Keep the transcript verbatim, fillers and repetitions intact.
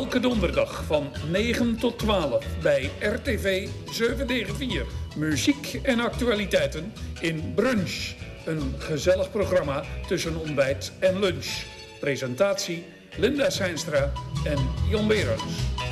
Elke donderdag van negen tot twaalf bij R T V zevenhonderdvier. Muziek en actualiteiten in Brunch. Een gezellig programma tussen ontbijt en lunch. Presentatie Linda Seinstra en Jon Berends.